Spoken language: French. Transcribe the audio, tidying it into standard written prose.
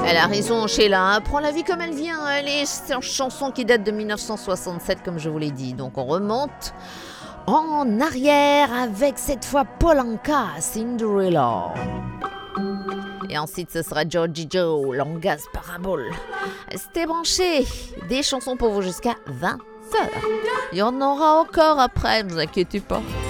Elle a raison, Sheila. Prends la vie comme elle vient. C'est une chanson qui date de 1967, comme je vous l'ai dit. Donc on remonte en arrière avec cette fois Paul Anka, Cinderella. Et ensuite, ce sera Georgie Joe, Langaz Parabole. C'était branché. Des chansons pour vous jusqu'à 20h. Il y en aura encore après, ne vous inquiétez pas.